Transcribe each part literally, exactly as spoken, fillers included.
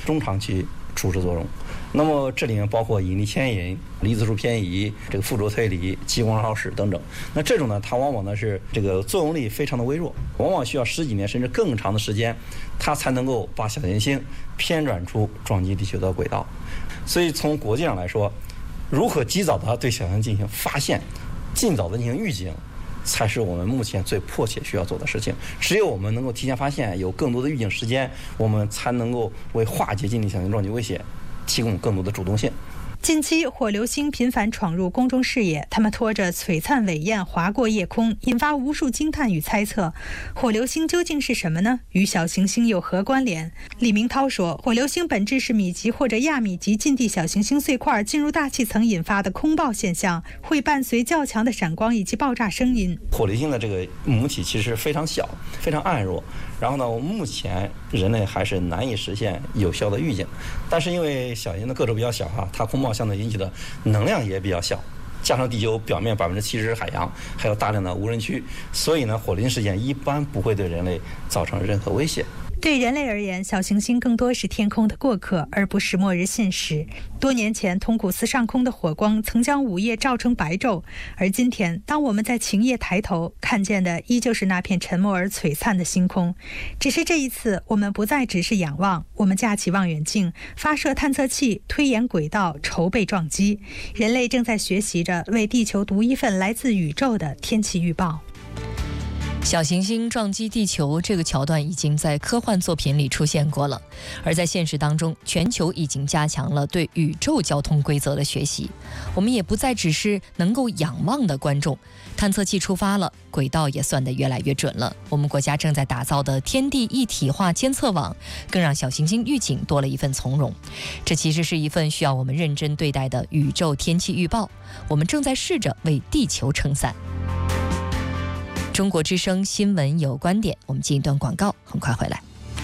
中长期处置作用。那么这里面包括引力牵引、离子束偏移、这个附着推理、激光超视等等。那这种呢，它往往呢是这个作用力非常的微弱，往往需要十几年甚至更长的时间，它才能够把小行星偏转出撞击地球的轨道。所以从国际上来说，如何及早的对小行星进行发现，尽早的进行预警，才是我们目前最迫切需要做的事情。只有我们能够提前发现，有更多的预警时间，我们才能够为化解近地小行星撞击威胁提供更多的主动性。 近期火流星频繁闯入公众视野，它们拖着璀璨伟焰划过夜空，引发无数惊叹与猜测。火流星究竟是什么呢？与小行星有何关联？李明涛说，火流星本质是米级或者亚米级近地小行星碎块进入大气层引发的空爆现象，会伴随较强的闪光以及爆炸声音。 火流星的这个母体其实非常小，非常暗弱，然后呢，目前人类还是难以实现有效的预警。但是因为小行星的个头比较小哈，它空爆相对引起的能量也比较小，加上地球表面百分之七十是海洋，还有大量的无人区，所以呢，火流星事件一般不会对人类造成任何威胁。 对人类而言，小行星更多是天空的过客，而不是末日信使。多年前，通古斯上空的火光曾将午夜照成白昼，而今天，当我们在晴夜抬头，看见的依旧是那片沉默而璀璨的星空。只是这一次，我们不再只是仰望，我们架起望远镜，发射探测器，推演轨道，筹备撞击。人类正在学习着为地球读一份来自宇宙的天气预报。 小行星撞击地球这个桥段已经在科幻作品里出现过了，而在现实当中，全球已经加强了对宇宙交通规则的学习。我们也不再只是能够仰望的观众，探测器出发了，轨道也算得越来越准了。我们国家正在打造的天地一体化监测网，更让小行星预警多了一份从容。这其实是一份需要我们认真对待的宇宙天气预报，我们正在试着为地球撑伞。中国之声新闻有观点，我们进一段广告，很快回来。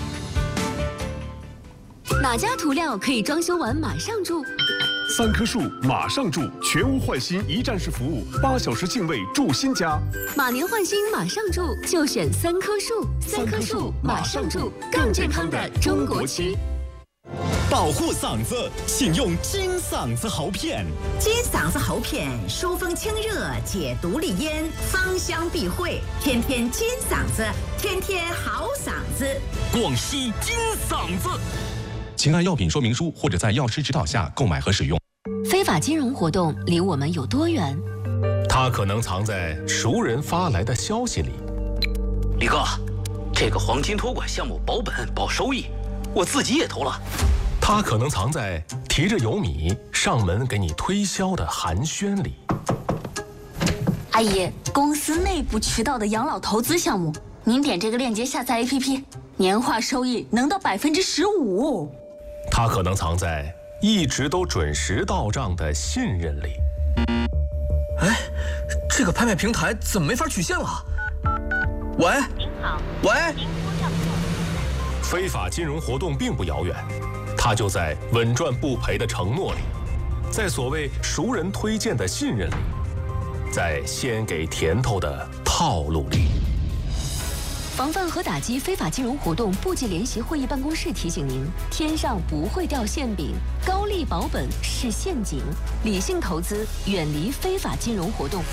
哪家涂料可以装修完马上住？ 三棵树马上住，全屋换新一站式服务，八小时净位住新家。 马年换新马上住，就选三棵树。三棵树马上住，更健康的中国区。 保护嗓子，请用金嗓子喉片。 金嗓子喉片疏风清热，解毒利咽，芳香避秽，天天金嗓子，天天好嗓子。 广西金嗓子。 请按药品说明书或者在药师指导下购买和使用。 非法金融活动离我们有多远？ 它可能藏在熟人发来的消息里。 李哥，这个黄金托管项目保本保收益，我自己也投了。 它可能藏在提着油米上门给你推销的寒暄里。 阿姨，公司内部渠道的养老投资项目，您点这个链接下载 A P P， 年化收益能到百分之十五。 它可能藏在一直都准时到账的信任里。 哎，这个拍卖平台怎么没法取现了？喂， 您好， 喂， 您拨叫的非法金融活动并不遥远，它就在稳赚不赔的承诺里，在所谓熟人推荐的信任里，在先给甜头的套路里。 防范和打击非法金融活动部际联席会议办公室提醒您：天上不会掉馅饼，高利保本是陷阱，理性投资，远离非法金融活动。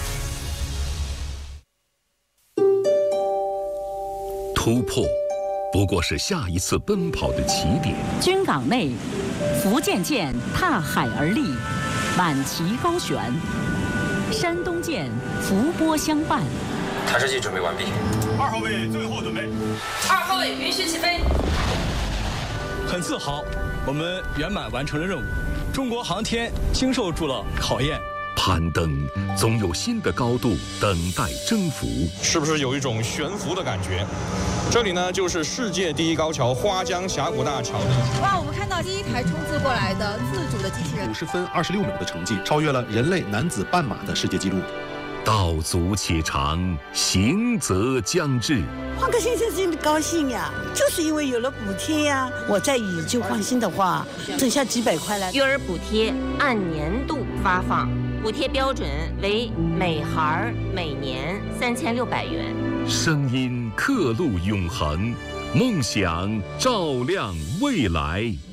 突破不过是下一次奔跑的起点。 军港内，福建舰踏海而立，满旗高悬；山东舰伏波相伴。 探视器准备完毕。 二号位最后准备。 二号位允许起飞。 很自豪，我们圆满完成了任务。中国航天经受住了考验。 攀登总有新的高度等待征服。 是不是有一种悬浮的感觉？这里呢，就是世界第一高桥花江峡谷大桥。 哇，我们看到第一台冲刺过来的自主的机器人， 五十分二十六秒的成绩，超越了人类男子半马的世界纪录。 道阻且长，行则将至。 换个先生真的高兴呀，就是因为有了补贴呀。我在宇宙换新的话，省下几百块来。 育儿补贴按年度发放，补贴标准为每孩每年三千六百元。 声音刻录永恒，梦想照亮未来。